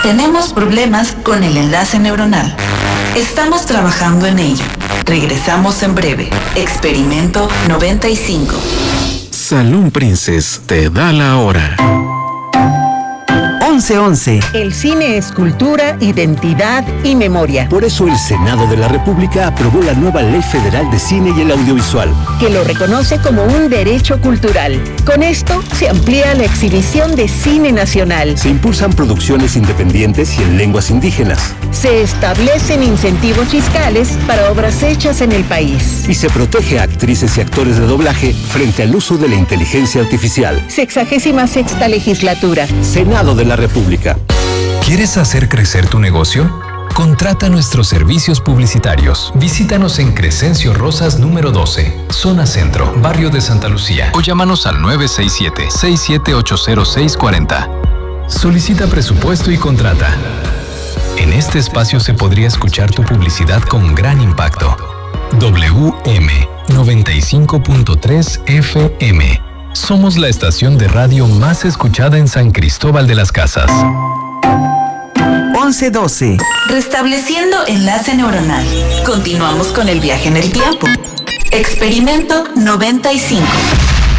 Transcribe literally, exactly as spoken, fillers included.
Tenemos problemas con el enlace neuronal. Estamos trabajando en ello. Regresamos en breve. Experimento noventa y cinco. Saloon Princess te da la hora. once once. El cine es cultura, identidad y memoria. Por eso el Senado de la República aprobó la nueva Ley Federal de Cine y el Audiovisual, que lo reconoce como un derecho cultural. Con esto se amplía la exhibición de cine nacional. Se impulsan producciones independientes y en lenguas indígenas. Se establecen incentivos fiscales para obras hechas en el país. Y se protege a actrices y actores de doblaje frente al uso de la inteligencia artificial. Sexagésima sexta legislatura. Senado de la República. ¿Quieres hacer crecer tu negocio? Contrata nuestros servicios publicitarios. Visítanos en Crescencio Rosas número doce, Zona Centro, Barrio de Santa Lucía. O llámanos al nueve seis siete, seis siete ocho cero seis cuatro cero. Solicita presupuesto y contrata. En este espacio se podría escuchar tu publicidad con gran impacto. W M noventa y cinco punto tres F M. Somos la estación de radio más escuchada en San Cristóbal de las Casas. once doce. Restableciendo enlace neuronal. Continuamos con el viaje en el tiempo. Experimento noventa y cinco.